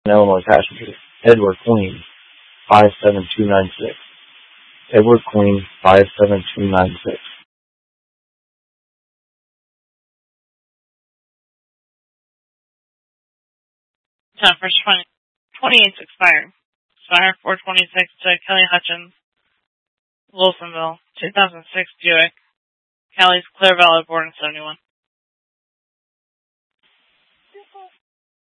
Illinois passenger, Edward Queen, 57296. Edward Queen, 57296. Time for 28's expired. Expire 426 to Kelly Hutchins, Wilsonville, 2006 Buick. Callie's Clear Valley, born in 71.